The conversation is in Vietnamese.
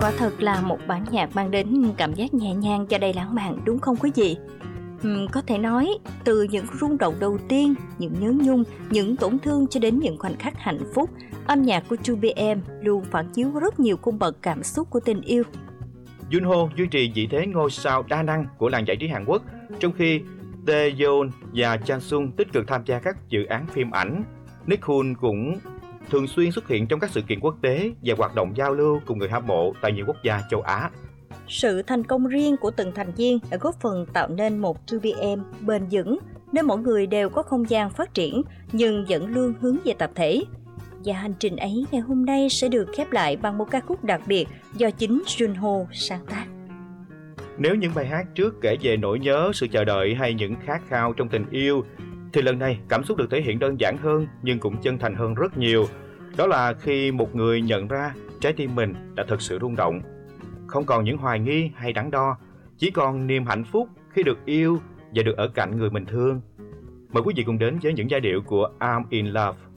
quả thật là một bản nhạc mang đến cảm giác nhẹ nhàng và đầy lãng mạn, đúng không quý vị? Có thể nói, từ những rung động đầu tiên, những nhớ nhung, những tổn thương cho đến những khoảnh khắc hạnh phúc, âm nhạc của 2PM luôn phản chiếu rất nhiều cung bậc cảm xúc của tình yêu. Junho duy trì vị thế ngôi sao đa năng của làng giải trí Hàn Quốc, trong khi Taeyeon và Chansung tích cực tham gia các dự án phim ảnh. Nichkhun cũng thường xuyên xuất hiện trong các sự kiện quốc tế và hoạt động giao lưu cùng người hâm mộ tại nhiều quốc gia châu Á. Sự thành công riêng của từng thành viên đã góp phần tạo nên một 2PM bền vững, nơi mỗi người đều có không gian phát triển nhưng vẫn luôn hướng về tập thể. Và hành trình ấy ngày hôm nay sẽ được khép lại bằng một ca khúc đặc biệt do chính Junho sáng tác. Nếu những bài hát trước kể về nỗi nhớ, sự chờ đợi hay những khát khao trong tình yêu, thì lần này cảm xúc được thể hiện đơn giản hơn nhưng cũng chân thành hơn rất nhiều. Đó là khi một người nhận ra trái tim mình đã thực sự rung động. Không còn những hoài nghi hay đắn đo, chỉ còn niềm hạnh phúc khi được yêu và được ở cạnh người mình thương. Mời quý vị cùng đến với những giai điệu của I'm in Love.